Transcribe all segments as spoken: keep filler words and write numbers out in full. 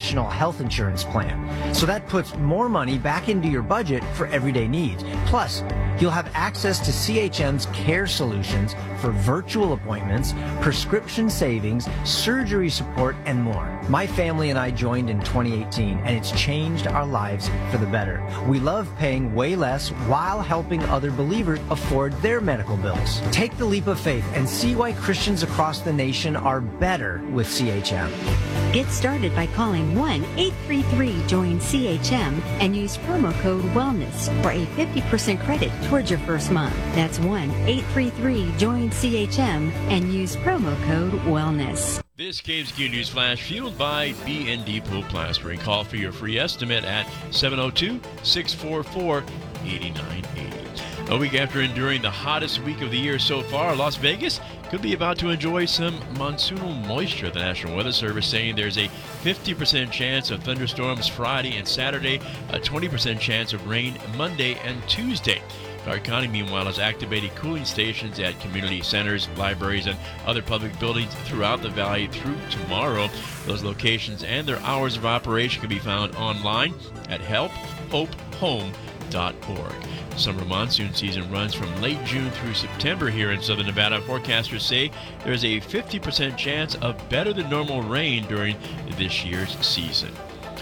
traditional health insurance plan. So that puts more money back into your budget for everyday needs. Plus, you'll have access to C H M's care solutions for virtual appointments, prescription savings, surgery support, and more. My family and I joined in twenty eighteen, and it's changed our lives for the better. We love paying way less while helping other believers afford their medical bills. Take the leap of faith and see why Christians across the nation are better with C H M. Get started by calling one eight three three join C H M and use promo code WELLNESS for a fifty percent credit towards your first month. That's one eight three three join C H M and use promo code WELLNESS. This K M Z Q News Flash fueled by B and D Pool Plastering. Call for your free estimate at seven oh two, six four four, eight nine eight oh. A week after enduring the hottest week of the year so far, Las Vegas could be about to enjoy some monsoonal moisture. The National Weather Service saying there's a fifty percent chance of thunderstorms Friday and Saturday, a twenty percent chance of rain Monday and Tuesday. Clark County, meanwhile, has activated cooling stations at community centers, libraries, and other public buildings throughout the valley through tomorrow. Those locations and their hours of operation can be found online at help hope home dot org. Summer monsoon season runs from late June through September here in southern Nevada. Forecasters say there is a fifty percent chance of better than normal rain during this year's season.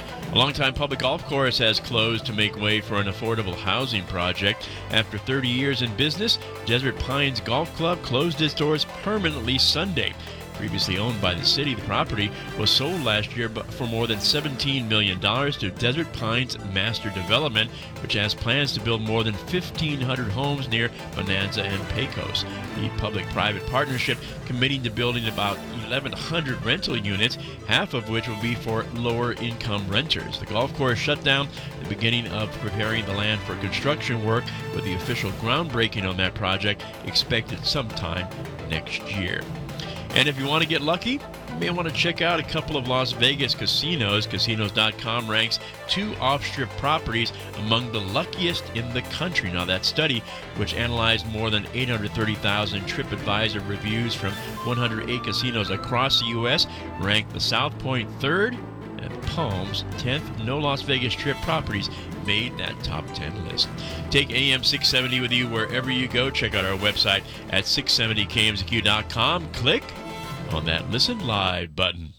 A longtime public golf course has closed to make way for an affordable housing project. After thirty years in business, Desert Pines Golf Club closed its doors permanently Sunday. Previously owned by the city, the property was sold last year for more than seventeen million dollars to Desert Pines Master Development, which has plans to build more than fifteen hundred homes near Bonanza and Pecos. The public-private partnership committing to building about eleven hundred rental units, half of which will be for lower-income renters. The golf course shut down at the beginning of preparing the land for construction work, with the official groundbreaking on that project expected sometime next year. And if you want to get lucky, you may want to check out a couple of Las Vegas casinos. Casinos dot com ranks two off-strip properties among the luckiest in the country. Now, that study, which analyzed more than eight hundred thirty thousand TripAdvisor reviews from one hundred eight casinos across the U S, ranked the South Point third and Palms tenth. No Las Vegas Strip properties made that top ten list. Take A M six seventy with you wherever you go. Check out our website at six seventy K M Z Q dot com. Click on that Listen Live button.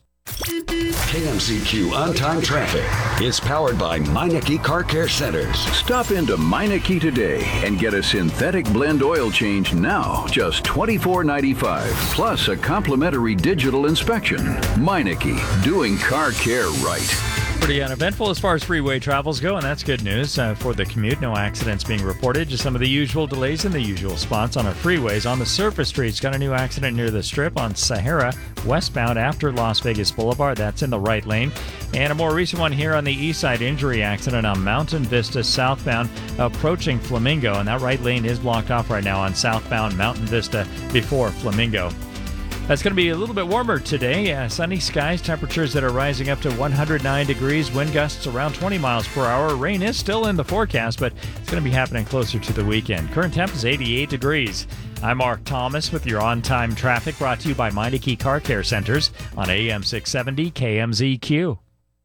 K M Z Q On Time Traffic is powered by Meineke Car Care Centers. Stop into Meineke today and get a synthetic blend oil change now, just twenty-four ninety-five, plus a complimentary digital inspection. Meineke, doing car care right. Pretty uneventful as far as freeway travels go, and that's good news uh, for the commute. No accidents being reported, just some of the usual delays in the usual spots on our freeways. On the surface streets, got a new accident near the Strip on Sahara, westbound after Las Vegas Boulevard. That's in the right lane. And a more recent one here on the east side, injury accident on Mountain Vista southbound approaching Flamingo, and that right lane is blocked off right now on southbound Mountain Vista before Flamingo. It's going to be a little bit warmer today. Uh, sunny skies, temperatures that are rising up to one hundred nine degrees, wind gusts around twenty miles per hour. Rain is still in the forecast, but it's going to be happening closer to the weekend. Current temp is eighty-eight degrees. I'm Mark Thomas with your on-time traffic, brought to you by Meineke Car Care Centers on A M six seventy K M Z Q.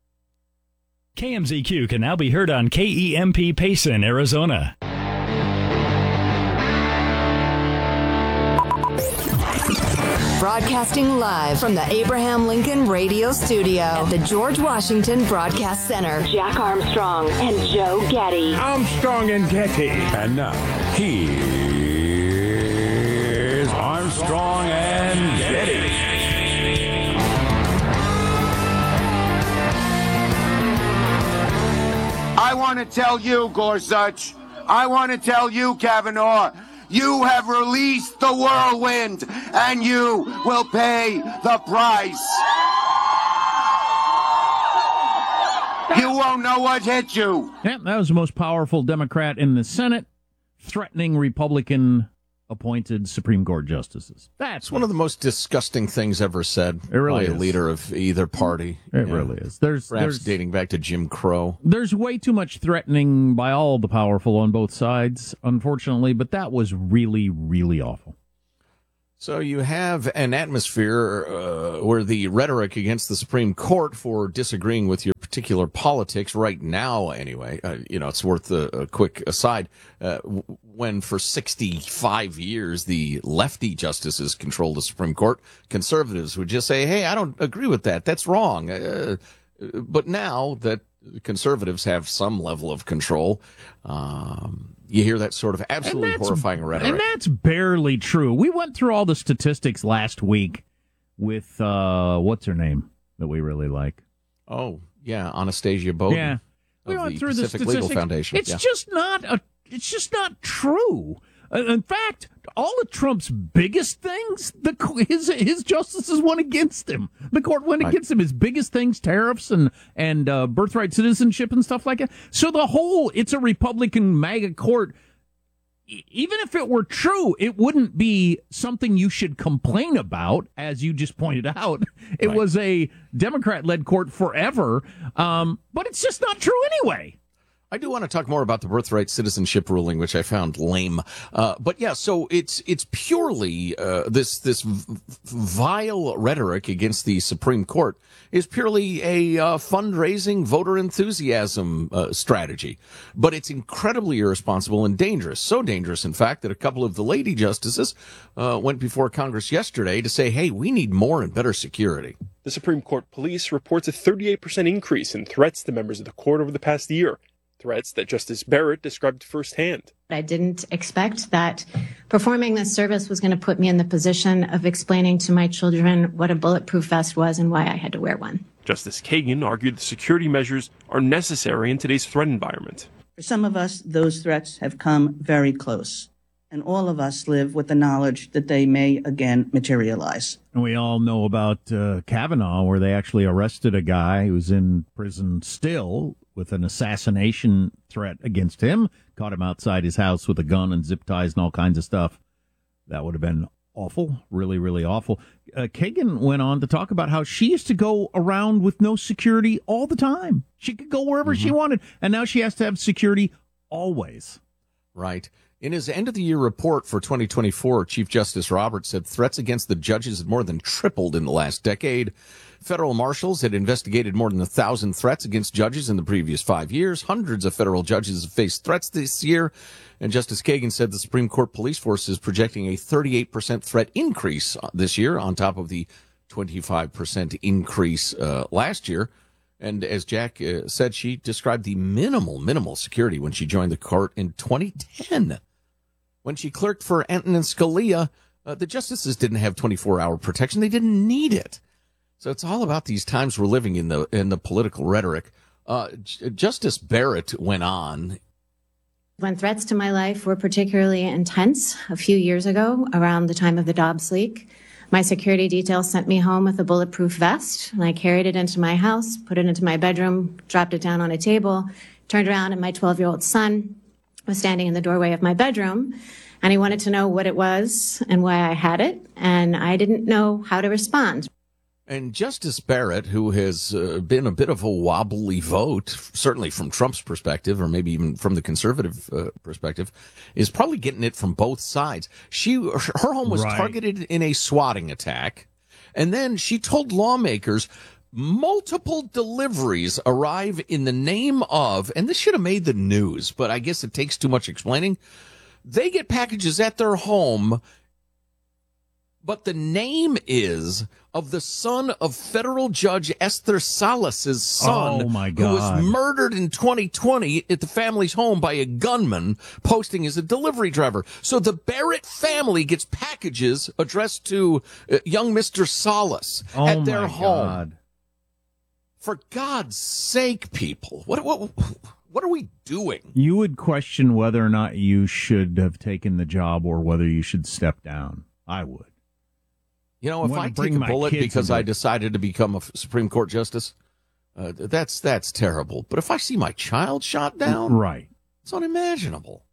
K M Z Q can now be heard on K E M P Payson, Arizona. Broadcasting live from the Abraham Lincoln Radio Studio at the George Washington Broadcast Center. Jack Armstrong and Joe Getty. Armstrong and Getty. And now, here's Armstrong and Getty. I want to tell you, Gorsuch, I want to tell you, Kavanaugh, you have released the whirlwind, and you will pay the price. You won't know what hit you. Yeah, that was the most powerful Democrat in the Senate, threatening Republican-appointed Supreme Court justices. That's one of the most disgusting things ever said it really by is. a leader of either party. It yeah. really is. There's Perhaps there's, dating back to Jim Crow. There's way too much threatening by all the powerful on both sides, unfortunately, but that was really, really awful. So you have an atmosphere uh, where the rhetoric against the Supreme Court for disagreeing with your particular politics right now, anyway, uh, you know, it's worth a, a quick aside. Uh, w- when for sixty-five years the lefty justices controlled the Supreme Court, conservatives would just say, hey, I don't agree with that. That's wrong. Uh, but now that conservatives have some level of control, um, you hear that sort of absolutely horrifying rhetoric. And that's barely true. We went through all the statistics last week with, uh, what's her name that we really like? Oh, yeah, Anastasia Bowden. Yeah. We went the through Pacific the Legal statistics. Foundation. It's yeah. just not a, it's just not true. Uh, in fact, all of Trump's biggest things, the his his justices went against him. The court went against him. His biggest things, tariffs and and uh, birthright citizenship and stuff like that. So the whole, it's a Republican MAGA court. Even if it were true, it wouldn't be something you should complain about, as you just pointed out. It Right. was a Democrat-led court forever, um, but it's just not true anyway. I do want to talk more about the birthright citizenship ruling, which I found lame. Uh, but yeah, so it's it's purely uh, this this v- vile rhetoric against the Supreme Court is purely a uh, fundraising voter enthusiasm uh, strategy. But it's incredibly irresponsible and dangerous. So dangerous, in fact, that a couple of the lady justices uh, went before Congress yesterday to say, hey, we need more and better security. The Supreme Court Police reports a thirty-eight percent increase in threats to members of the court over the past year. Threats that Justice Barrett described firsthand. I didn't expect that performing this service was going to put me in the position of explaining to my children what a bulletproof vest was and why I had to wear one. Justice Kagan argued the security measures are necessary in today's threat environment. For some of us, those threats have come very close, and all of us live with the knowledge that they may again materialize. And we all know about uh, Kavanaugh, where they actually arrested a guy who's in prison still with an assassination threat against him, caught him outside his house with a gun and zip ties and all kinds of stuff. That would have been awful, really, really awful. Uh, Kagan went on to talk about how she used to go around with no security all the time. She could go wherever mm-hmm. she wanted, and now she has to have security always. Right. In his end-of-the-year report for twenty twenty-four, Chief Justice Roberts said threats against the judges had more than tripled in the last decade. Federal marshals had investigated more than a thousand threats against judges in the previous five years. Hundreds of federal judges have faced threats this year. And Justice Kagan said the Supreme Court police force is projecting a thirty-eight percent threat increase this year on top of the twenty-five percent increase uh, last year. And as Jack uh, said, she described the minimal, minimal security when she joined the court in twenty ten. When she clerked for Antonin Scalia, uh, the justices didn't have twenty-four hour protection. They didn't need it. So it's all about these times we're living in the in the political rhetoric. Uh, J- Justice Barrett went on. When threats to my life were particularly intense a few years ago, around the time of the Dobbs leak, my security detail sent me home with a bulletproof vest, and I carried it into my house, put it into my bedroom, dropped it down on a table, turned around, and my twelve-year-old son was standing in the doorway of my bedroom, and he wanted to know what it was and why I had it, and I didn't know how to respond. And Justice Barrett, who has uh, been a bit of a wobbly vote, certainly from Trump's perspective, or maybe even from the conservative uh, perspective, is probably getting it from both sides. She, her home was Right. targeted in a swatting attack, and then she told lawmakers multiple deliveries arrive in the name of, and this should have made the news, but I guess it takes too much explaining. They get packages at their home, but the name is of the son of federal judge Esther Salas's son, Oh, my who was God. murdered in twenty twenty at the family's home by a gunman posting as a delivery driver. So the Barrett family gets packages addressed to uh, young Mister Salas Oh, at their my home. God. For God's sake, people, what what what are we doing? You would question whether or not you should have taken the job or whether you should step down. I would. You know, if Wanna I take bring a my bullet kids because into I it. decided to become a f- Supreme Court justice, uh, that's that's terrible. But if I see my child shot down, Right. it's unimaginable.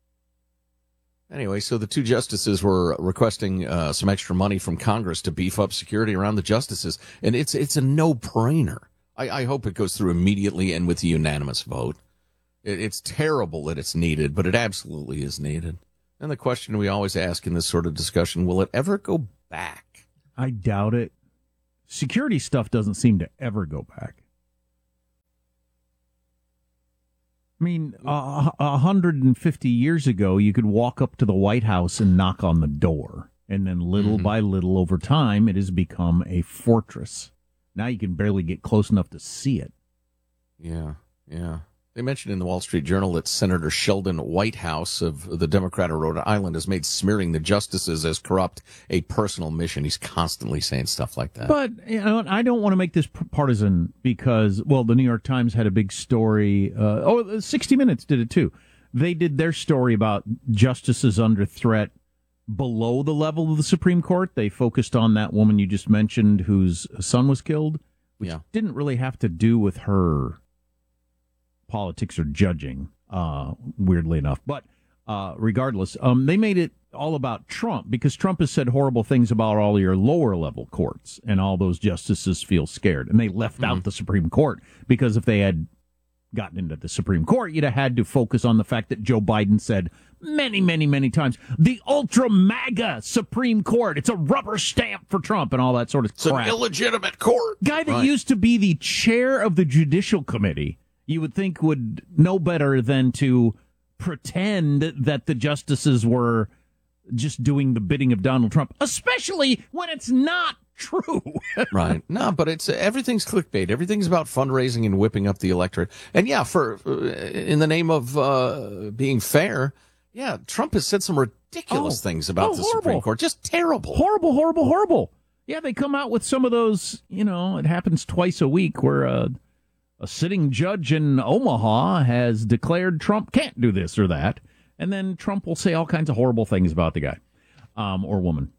Anyway, so the two justices were requesting uh, some extra money from Congress to beef up security around the justices, and it's it's a no-brainer. I, I hope it goes through immediately and with a unanimous vote. It, it's terrible that it's needed, but it absolutely is needed. And the question we always ask in this sort of discussion, will it ever go back? I doubt it. Security stuff doesn't seem to ever go back. I mean, uh, one hundred fifty years ago, you could walk up to the White House and knock on the door. And then little mm-hmm. by little, over time, it has become a fortress. Now you can barely get close enough to see it. Yeah, yeah. They mentioned in the Wall Street Journal that Senator Sheldon Whitehouse of the Democrat of Rhode Island has made smearing the justices as corrupt a personal mission. He's constantly saying stuff like that. But you know, I don't want to make this partisan because, well, the New York Times had a big story. Uh, oh, sixty minutes did it too. They did their story about justices under threat below the level of the Supreme Court. They focused on that woman you just mentioned whose son was killed, which yeah. didn't really have to do with her politics or judging, uh, weirdly enough. But uh, regardless, um, they made it all about Trump because Trump has said horrible things about all your lower level courts, and all those justices feel scared. And they left mm-hmm. out the Supreme Court because if they had gotten into the Supreme Court, you'd have had to focus on the fact that Joe Biden said many, many, many times, the ultra MAGA Supreme Court, it's a rubber stamp for Trump and all that sort of it's crap. It's an illegitimate court. Guy that right. used to be the chair of the Judicial Committee, you would think would know better than to pretend that the justices were just doing the bidding of Donald Trump, especially when it's not true. Right. No, but it's everything's clickbait. Everything's about fundraising and whipping up the electorate. And yeah, for uh, in the name of uh, being fair, yeah, Trump has said some ridiculous oh, things about oh, the horrible. Supreme Court. Just terrible. Horrible, horrible, horrible. Yeah, they come out with some of those, you know, it happens twice a week where uh, a sitting judge in Omaha has declared Trump can't do this or that. And then Trump will say all kinds of horrible things about the guy um, or woman.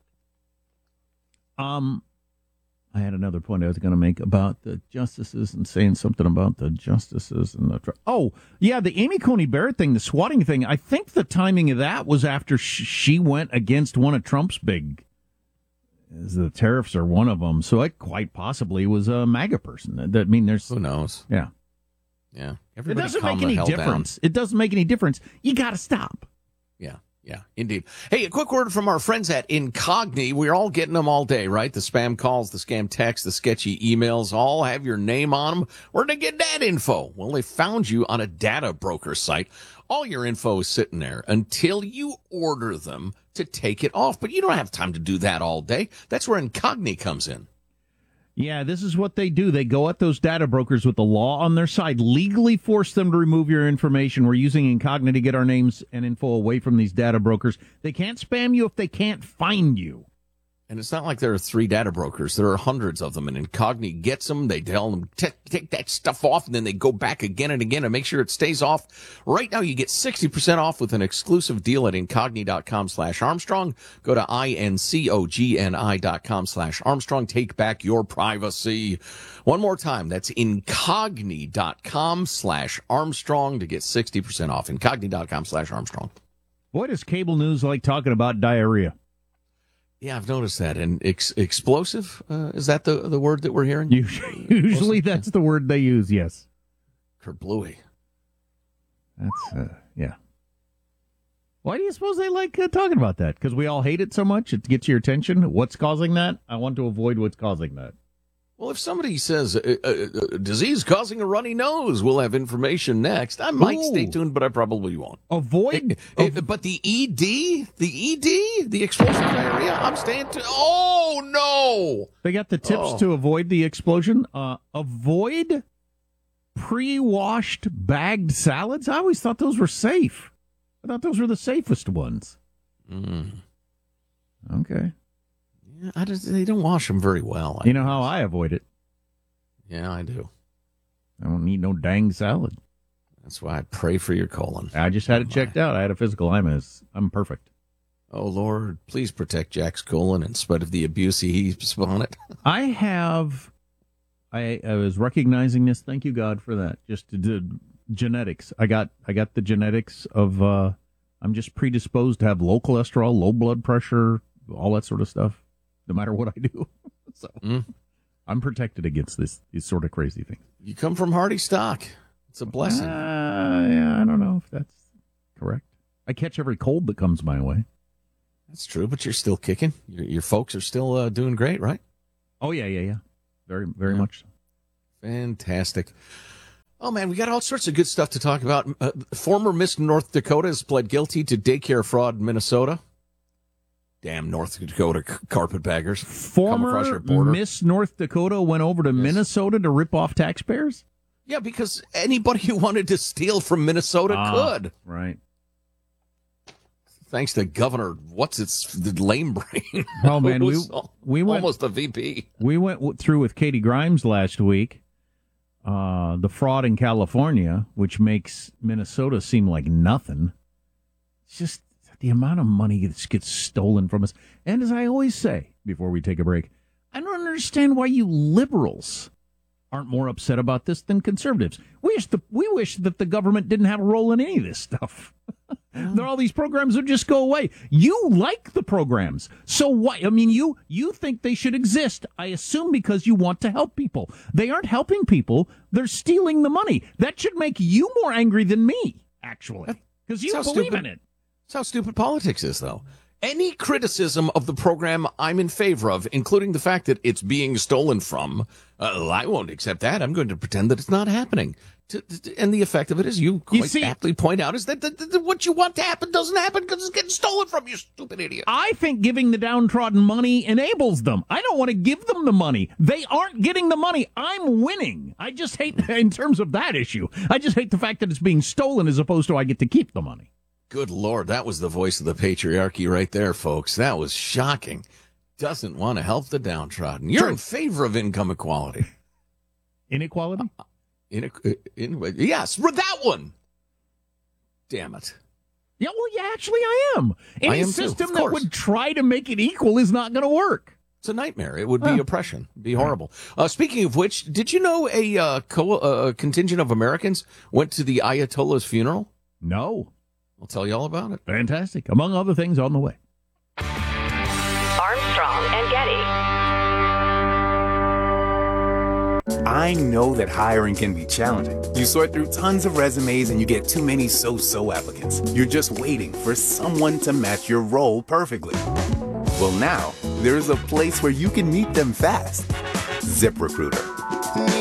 Um, I had another point I was going to make about the justices and saying something about the justices and the. Oh, yeah, the Amy Coney Barrett thing, the swatting thing. I think the timing of that was after sh- she went against one of Trump's big. The tariffs are one of them, so it quite possibly was a MAGA person. That I mean, there's who knows. Yeah, yeah. Everybody it doesn't make any difference. Down. It doesn't make any difference. You got to stop. Yeah. Yeah, indeed. Hey, a quick word from our friends at Incogni. We're all getting them all day, right? The spam calls, the scam texts, the sketchy emails, all have your name on them. Where'd they get that info? Well, they found you on a data broker site. All your info is sitting there until you order them to take it off. But you don't have time to do that all day. That's where Incogni comes in. Yeah, this is what they do. They go at those data brokers with the law on their side, legally force them to remove your information. We're using Incogni to get our names and info away from these data brokers. They can't spam you if they can't find you. And it's not like there are three data brokers. There are hundreds of them, and Incogni gets them. They tell them, take that stuff off, and then they go back again and again and make sure it stays off. Right now, you get sixty percent off with an exclusive deal at Incogni.com slash Armstrong. Go to I-N-C-O-G-N-I dot com slash Armstrong. Take back your privacy. One more time, that's Incogni.com slash Armstrong to get sixty percent off. Incogni.com slash Armstrong. Boy, does cable news like talking about diarrhea. Yeah, I've noticed that. And ex- explosive, uh, is that the the word that we're hearing? Usually, usually that's the word they use, yes. Kerblooey. That's, uh, yeah. Why do you suppose they like uh, talking about that? Because we all hate it so much? It gets your attention? What's causing that? I want to avoid what's causing that. Well, if somebody says uh, uh, disease causing a runny nose, we'll have information next. I might Ooh. stay tuned, but I probably won't. Avoid, it, it, av- but the E D, the E D, the explosive diarrhea. I'm staying tuned. Oh no! They got the tips oh. to avoid the explosion. Uh, avoid pre-washed bagged salads. I always thought those were safe. I thought those were the safest ones. Mm. Okay. Yeah, I just, they don't wash them very well. I you know guess. how I avoid it? Yeah, I do. I don't need no dang salad. That's why I pray for your colon. I just had it checked out. I had a physical. I'm a, I'm perfect. Oh, Lord, please protect Jack's colon in spite of the abuse he heaps upon it. I have, I, I was recognizing this. Thank you, God, for that. Just to do genetics. I got, I got the genetics of, uh, I'm just predisposed to have low cholesterol, low blood pressure, all that sort of stuff. No matter what I do. so mm. I'm protected against this these sort of crazy things. You come from hearty stock. It's a blessing. Uh, yeah, I don't know if that's correct. I catch every cold that comes my way. That's true, but you're still kicking. Your, your folks are still uh, doing great, right? Oh, yeah, yeah, yeah. Very, very yeah. much so. Fantastic. Oh, man, we got all sorts of good stuff to talk about. Uh, former Miss North Dakota has pled guilty to daycare fraud in Minnesota. Damn North Dakota c- carpetbaggers. Former Miss North Dakota went over to yes. Minnesota to rip off taxpayers? Yeah, because anybody who wanted to steal from Minnesota ah, could. Right. Thanks to Governor, what's its the lame brain? Oh, man, we, we went, almost a V P. We went through with Katie Grimes last week. Uh, the fraud in California, which makes Minnesota seem like nothing. It's just the amount of money that gets stolen from us. And as I always say before we take a break, I don't understand why you liberals aren't more upset about this than conservatives. We wish, the, we wish that the government didn't have a role in any of this stuff. There are all these programs that just go away. You like the programs. So what? I mean, you you think they should exist, I assume, because you want to help people. They aren't helping people. They're stealing the money. That should make you more angry than me, actually, because you That's believe stupid. in it. That's how stupid politics is, though. Any criticism of the program I'm in favor of, including the fact that it's being stolen from, uh, I won't accept that. I'm going to pretend that it's not happening. To, to, and the effect of it, as you quite you see, aptly point out, is that the, the, the, what you want to happen doesn't happen because it's getting stolen from you, stupid idiot. I think giving the downtrodden money enables them. I don't want to give them the money. They aren't getting the money. I'm winning. I just hate, in terms of that issue, I just hate the fact that it's being stolen as opposed to I get to keep the money. Good Lord, that was the voice of the patriarchy right there, folks. That was shocking. Doesn't want to help the downtrodden. You're True. in favor of income equality. Inequality? Uh, in, in, yes, that one. Damn it. Yeah, well, yeah, actually I am. Any I am system too, that would try to make it equal is not going to work. It's a nightmare. It would be huh. oppression. It'd be horrible. Uh, speaking of which, did you know a uh, co- uh, contingent of Americans went to the Ayatollah's funeral? No. I'll tell you all about it. Fantastic. Among other things on the way. Armstrong and Getty. I know that hiring can be challenging. You sort through tons of resumes and you get too many so-so applicants. You're just waiting for someone to match your role perfectly. Well, now, there's a place where you can meet them fast. ZipRecruiter.